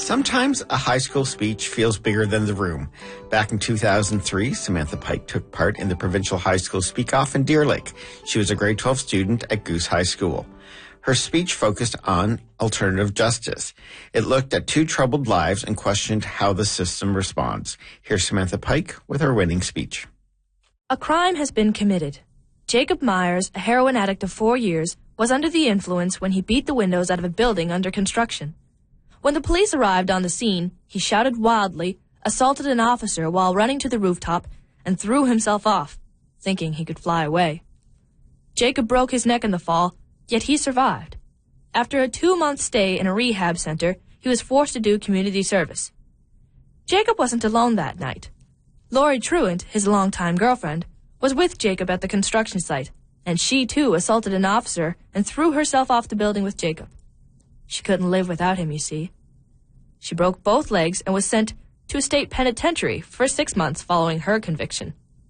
Sometimes a high school speech feels bigger than the room. Back in 2003, Samantha Pike took part in the provincial high school speak-off in Deer Lake. She was a grade 12 student at Goose High School. Her speech focused on alternative justice. It looked at two troubled lives and questioned how the system responds. Here's Samantha Pike with her winning speech. A crime has been committed. Jacob Myers, a heroin addict of 4 years, was under the influence when he beat the windows out of a building under construction. When the police arrived on the scene, he shouted wildly, assaulted an officer while running to the rooftop, and threw himself off, thinking he could fly away. Jacob broke his neck in the fall, yet he survived. After a 2-month stay in a rehab center, he was forced to do community service. Jacob wasn't alone that night. Lori Truant, his longtime girlfriend, was with Jacob at the construction site, and she, too, assaulted an officer and threw herself off the building with Jacob. She couldn't live without him, you see. She broke both legs and was sent to a state penitentiary for 6 months following her conviction.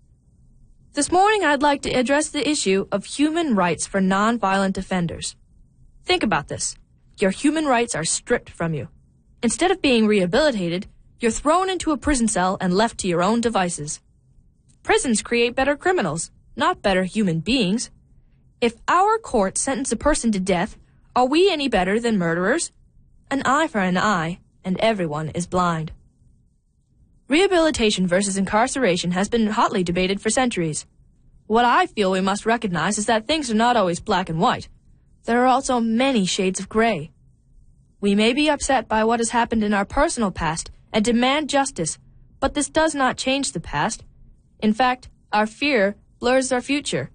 This morning, I'd like to address the issue of human rights for nonviolent offenders. Think about this. Your human rights are stripped from you. Instead of being rehabilitated, you're thrown into a prison cell and left to your own devices. Prisons create better criminals, not better human beings. If our court sentence a person to death, are we any better than murderers? An eye for an eye, and everyone is blind. Rehabilitation versus incarceration has been hotly debated for centuries. What I feel we must recognize is that things are not always black and white. There are also many shades of gray. We may be upset by what has happened in our personal past and demand justice, but this does not change the past. In fact, our fear blurs our future.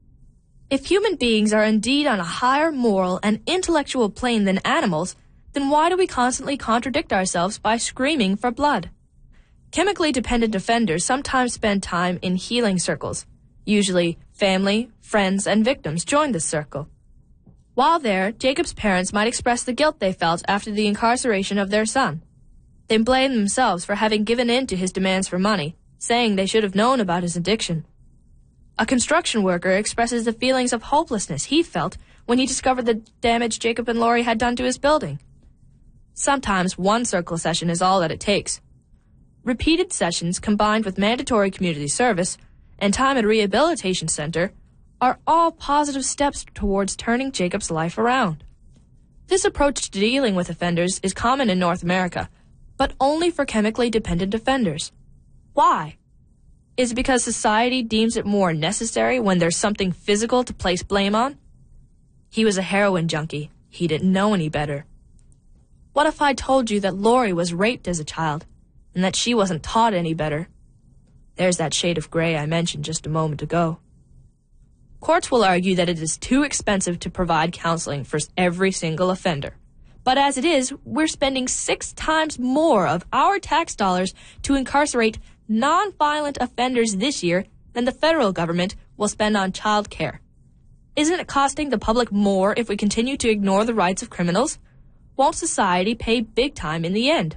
If human beings are indeed on a higher moral and intellectual plane than animals, then why do we constantly contradict ourselves by screaming for blood? Chemically dependent offenders sometimes spend time in healing circles. Usually, family, friends, and victims join this circle. While there, Jacob's parents might express the guilt they felt after the incarceration of their son. They blame themselves for having given in to his demands for money, saying they should have known about his addiction. A construction worker expresses the feelings of hopelessness he felt when he discovered the damage Jacob and Lori had done to his building. Sometimes one circle session is all that it takes. Repeated sessions combined with mandatory community service and time at a rehabilitation center are all positive steps towards turning Jacob's life around. This approach to dealing with offenders is common in North America, but only for chemically dependent offenders. Why? Is it because society deems it more necessary when there's something physical to place blame on? He was a heroin junkie. He didn't know any better. What if I told you that Lori was raped as a child and that she wasn't taught any better? There's that shade of gray I mentioned just a moment ago. Courts will argue that it is too expensive to provide counseling for every single offender. But as it is, we're spending 6 times more of our tax dollars to incarcerate nonviolent offenders this year than the federal government will spend on child care. Isn't it costing the public more if we continue to ignore the rights of criminals? Won't society pay big time in the end?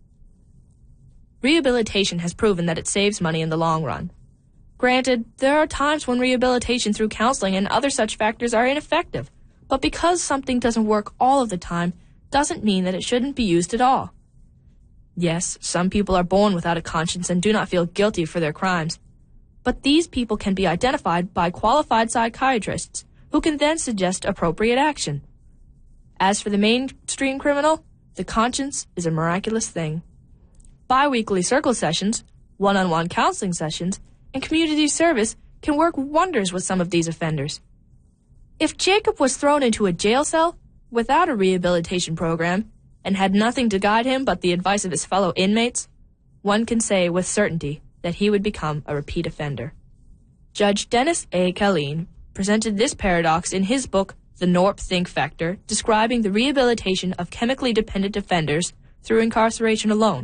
Rehabilitation has proven that it saves money in the long run. Granted, there are times when rehabilitation through counseling and other such factors are ineffective, but because something doesn't work all of the time doesn't mean that it shouldn't be used at all. Yes, some people are born without a conscience and do not feel guilty for their crimes. But these people can be identified by qualified psychiatrists who can then suggest appropriate action. As for the mainstream criminal, the conscience is a miraculous thing. Bi-weekly circle sessions, one-on-one counseling sessions, and community service can work wonders with some of these offenders. If Jacob was thrown into a jail cell without a rehabilitation program, and had nothing to guide him but the advice of his fellow inmates, one can say with certainty that he would become a repeat offender. Judge Dennis A. Killeen presented this paradox in his book, The Norp Think Factor, describing the rehabilitation of chemically dependent offenders through incarceration alone.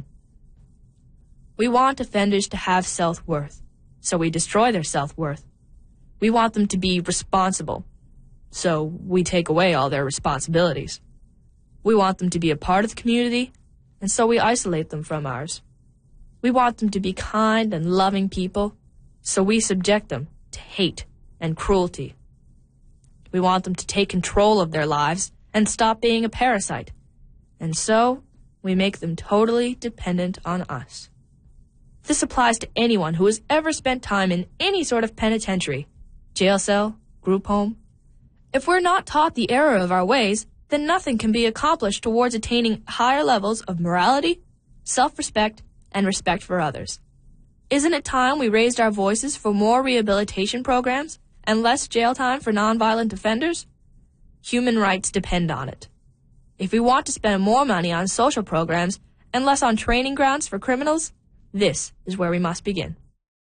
We want offenders to have self-worth, so we destroy their self-worth. We want them to be responsible, so we take away all their responsibilities. We want them to be a part of the community, and so we isolate them from ours. We want them to be kind and loving people, so we subject them to hate and cruelty. We want them to take control of their lives and stop being a parasite, and so we make them totally dependent on us. This applies to anyone who has ever spent time in any sort of penitentiary, jail cell, group home. If we're not taught the error of our ways, then nothing can be accomplished towards attaining higher levels of morality, self-respect, and respect for others. Isn't it time we raised our voices for more rehabilitation programs and less jail time for nonviolent offenders? Human rights depend on it. If we want to spend more money on social programs and less on training grounds for criminals, this is where we must begin.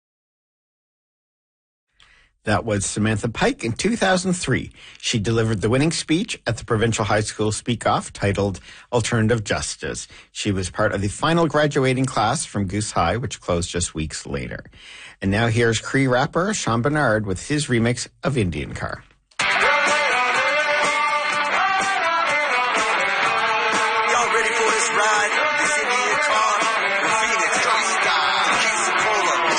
That was Samantha Pike in 2003. She delivered the winning speech at the Provincial High School Speak-Off titled Alternative Justice. She was part of the final graduating class from Goose High, which closed just weeks later. And now here's Cree rapper Sean Bernard with his remix of Indian Car. Y'all ready for this ride? This Indian